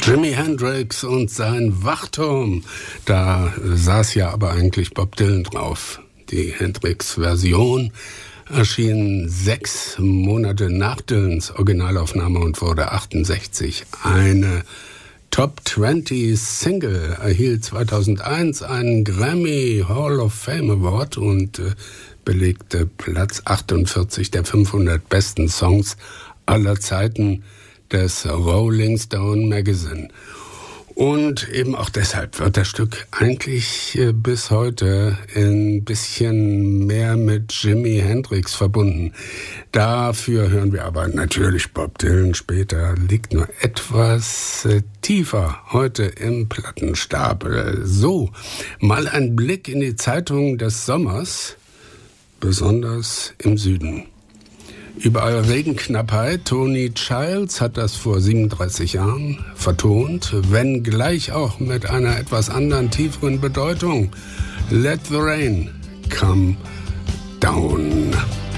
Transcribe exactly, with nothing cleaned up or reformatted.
Jimi Hendrix und sein Wachturm. Da saß ja aber eigentlich Bob Dylan drauf. Die Hendrix-Version erschien sechs Monate nach Dylans Originalaufnahme und wurde achtundsechzig eine Top zwanzig Single, erhielt zweitausendeins einen Grammy Hall of Fame Award und äh, belegte Platz achtundvierzig der fünfhundert besten Songs aller Zeiten des Rolling Stone Magazine. Und eben auch deshalb wird das Stück eigentlich äh, bis heute ein bisschen mehr mit Jimi Hendrix verbunden. Dafür hören wir aber natürlich Bob Dylan später, liegt nur etwas äh, tiefer heute im Plattenstapel. So, mal ein Blick in die Zeitungen des Sommers, besonders im Süden. Überall Regenknappheit. Tony Childs hat das vor siebenunddreißig Jahren vertont, wenn gleich auch mit einer etwas anderen, tieferen Bedeutung. Let the rain come down.